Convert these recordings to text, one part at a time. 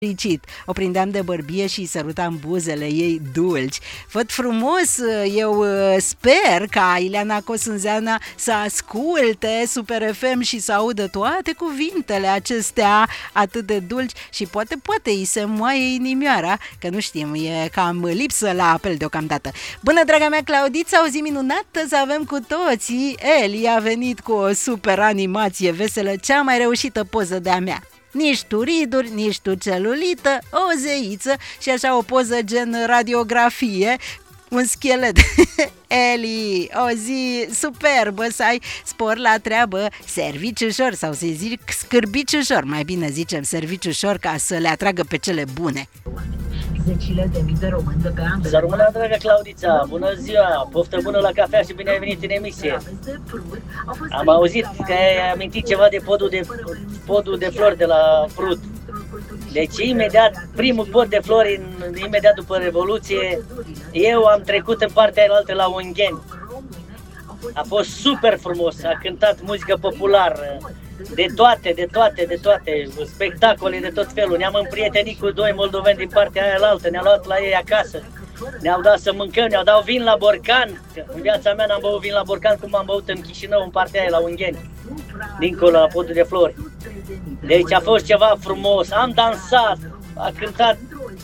fericit. O prindeam de bărbie și îi sărutam buzele ei dulci. Văd frumos, eu sper ca Ileana Cosânzeana să asculte Super FM și să audă toate cuvintele acestea atât de dulci și poate îi se moaie inimioara, că nu știm, e cam lipsă la apel deocamdată. Bună, draga mea Claudița, o zi minunată să avem cu toții. Eli a venit cu o super animație veselă, cea mai reușită poză de-a mea. Nici tu riduri, nici tu celulită, o zeiță și așa o poză gen radiografie, un schelet. Eli, o zi superbă, să ai, spor la treabă, servici ușor sau să zic scârbici ușor, mai bine zicem servici ușor ca să le atragă pe cele bune. Zecile de mii de români de pe ambele. Să rămână, dragă Claudița, bună ziua, poftă bună la cafea și bine ai venit în emisie. Am auzit că ai amintit ceva de podul de flori de la Prut. Deci imediat, primul pod de flori, imediat după Revoluție, eu am trecut în partea aia la Ungheni. A fost super frumos, a cântat muzică populară, de toate, spectacole de tot felul. Ne-am împrietenit cu doi moldoveni din partea aia altă, ne-au luat la ei acasă, ne-au dat să mâncăm, ne-au dat vin la borcan. În viața mea n-am băut vin la borcan cum am băut în Chișinău, în partea aia la Ungheni, dincolo la podul de flori. Deci a fost ceva frumos, am dansat, a cântat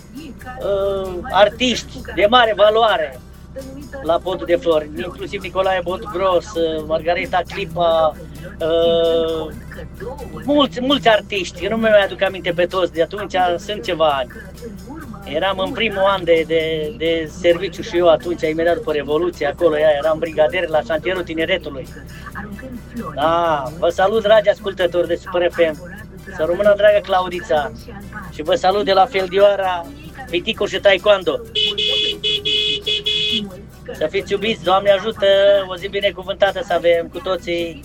artiști de mare valoare la podul de flori, inclusiv Nicolae Botgros, Margareta Clipa, mulți artiști, eu nu mi-mai aduc aminte pe toți, de atunci sunt ceva ani. Eram în primul an de serviciu și eu atunci, imediat după Revoluție, acolo eram brigadier la șantierul tineretului. Da, vă salut, dragi ascultători de Super FM, să rămână, dragă Claudița, și vă salut de la Feldioara, Piticul și Taekwondo. Să fiți iubiți, Doamne ajută, o zi binecuvântată să avem cu toții.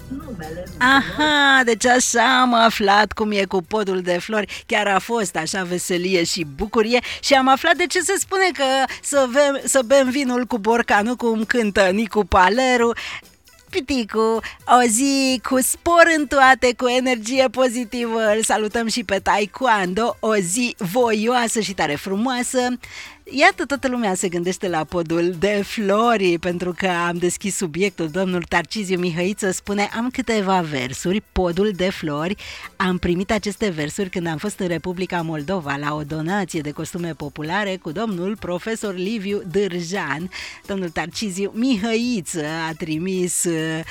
Aha, deci așa am aflat cum e cu podul de flori. Chiar a fost așa veselie și bucurie. Și am aflat de ce se spune că să bem vinul cu borcanul, cum cântă Nicu Paleru. Piticu, o zi cu spor în toate, cu energie pozitivă. Îl salutăm și pe Taekwondo, o zi voioasă și tare frumoasă. Iată, toată lumea se gândește la podul de flori, pentru că am deschis subiectul. Domnul Tarciziu Mihăiță spune: am câteva versuri, podul de flori. Am primit aceste versuri când am fost în Republica Moldova la o donație de costume populare cu domnul profesor Liviu Dârjan. Domnul Tarciziu Mihăiță a trimis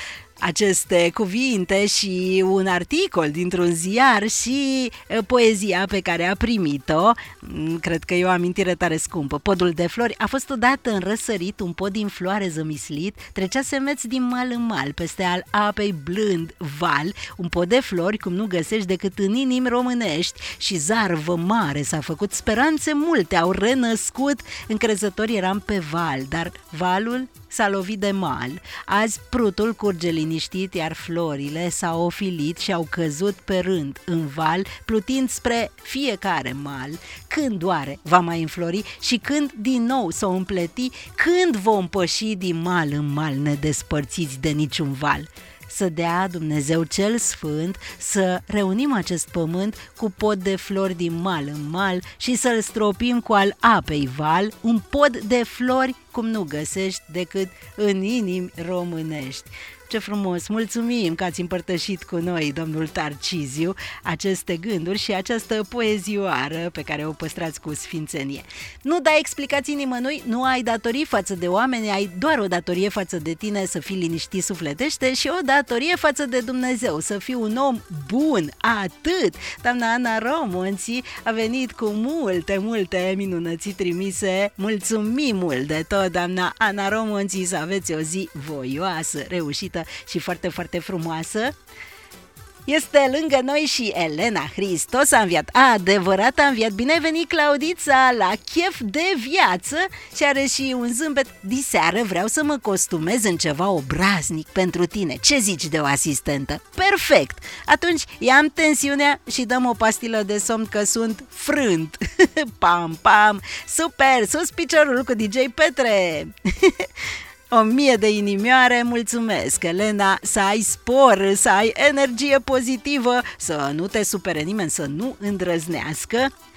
aceste cuvinte și un articol dintr-un ziar și poezia pe care a primit-o. Cred că e o amintire tare scumpă. Podul de flori a fost odată în răsărit, un pod din floare zămislit, trecea semeț din mal în mal, peste al apei blând val, un pod de flori cum nu găsești decât în inimi românești, și zarvă mare s-a făcut, speranțe multe au renăscut, încrezători eram pe val, dar valul s-a lovit de mal. Azi Prutul curge liniștit, iar florile s-au ofilit și au căzut pe rând în val, plutind spre fiecare mal. Când oare va mai înflori și când din nou s-o împleti? Când vom păși din mal în mal, nedespărțiți de niciun val? Să dea Dumnezeu cel Sfânt să reunim acest pământ cu pod de flori din mal în mal și să-l stropim cu al apei val, un pod de flori cum nu găsești decât în inimi românești. Ce frumos! Mulțumim că ați împărtășit cu noi, domnul Tarciziu, aceste gânduri și această poezioară pe care o păstrați cu sfințenie. Nu dai explicații nimănui, nu ai datorii față de oameni, ai doar o datorie față de tine, să fii liniștit sufletește, și o datorie față de Dumnezeu, să fii un om bun, atât! Doamna Ana Romonții a venit cu multe minunății trimise. Mulțumim mult de tot, doamna Ana Romonții, să aveți o zi voioasă, reușită și foarte frumoasă. Este lângă noi și Elena. Hristos a înviat, adevărat a înviat. Bine ai venit, Claudița, la chef de viață. Și are și un zâmbet: diseară vreau să mă costumez în ceva obraznic pentru tine. Ce zici de o asistentă? Perfect! Atunci ia-mi tensiunea și dăm o pastilă de somn, că sunt frânt. Pam, pam! Super! Sus piciorul cu DJ Petre! 1000 de inimioare, mulțumesc, Elena, să ai spor, să ai energie pozitivă, să nu te supere nimeni, să nu îndrăznească.